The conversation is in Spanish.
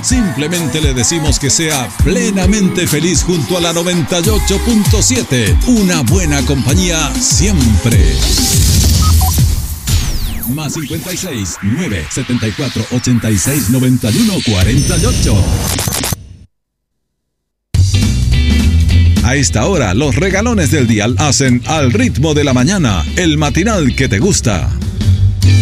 Simplemente le decimos que sea plenamente feliz junto a la 98.7. Una buena compañía siempre. Más 56 974 86 91 48. A esta hora, los regalones del dial hacen Al ritmo de la mañana, el matinal que te gusta.